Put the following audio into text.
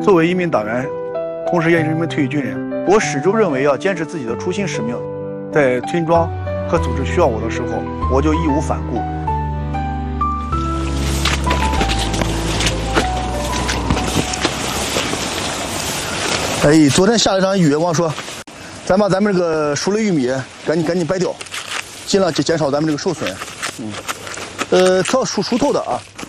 作为一名党员，同时也是一名退役军人，我始终认为要坚持自己的初心使命，在村庄和组织需要我的时候，我就义无反顾。哎，昨天下了一场雨，我说，咱把咱们这个熟了玉米赶紧掰掉，尽量减少咱们这个受损。挑熟透的啊。